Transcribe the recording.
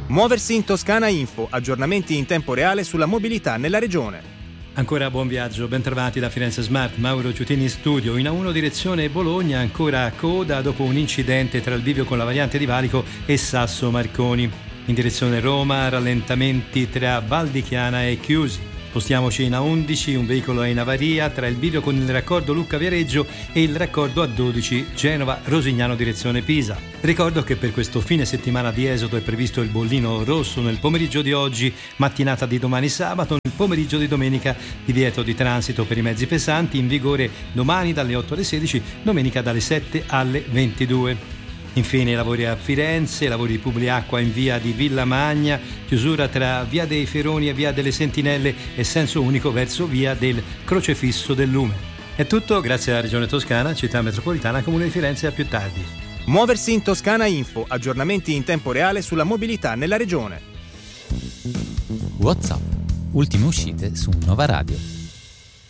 Muoversi in Toscana Info, aggiornamenti in tempo reale sulla mobilità nella regione. Ancora buon viaggio, ben trovati da Firenze Smart, Mauro Ciutini in studio. In A1 direzione Bologna, ancora coda dopo un incidente tra il bivio con la variante di Valico e Sasso Marconi. In direzione Roma, rallentamenti tra Val di Chiana e Chiusi. Spostiamoci in A11, un veicolo è in avaria tra il bivio con il raccordo Lucca-Viareggio e il raccordo A12 Genova-Rosignano direzione Pisa. Ricordo che per questo fine settimana di esodo è previsto il bollino rosso nel pomeriggio di oggi, mattinata di domani sabato, nel pomeriggio di domenica divieto di transito per i mezzi pesanti, in vigore domani dalle 8 alle 16, domenica dalle 7 alle 22. Infine lavori a Firenze, lavori di Publiacqua in via di Villa Magna, chiusura tra via dei Feroni e via delle Sentinelle e senso unico verso via del Crocefisso del Lume. È tutto, grazie alla Regione Toscana, Città Metropolitana, Comune di Firenze, a più tardi. Muoversi in Toscana Info, aggiornamenti in tempo reale sulla mobilità nella regione. WhatsApp, ultime uscite su Nova Radio.